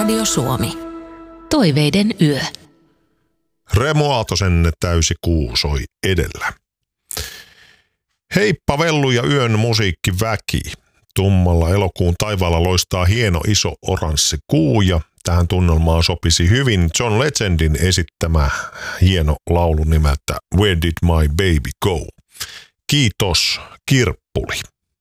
Radio Suomi. Toiveiden yö. Remo Aaltosen täysi kuu soi edellä. Heippa Vellu ja yön musiikkiväki. Tummalla elokuun taivaalla loistaa hieno iso oranssi kuu ja tähän tunnelmaan sopisi hyvin John Legendin esittämä hieno laulu nimeltä Where Did My Baby Go? Kiitos Kirppuli.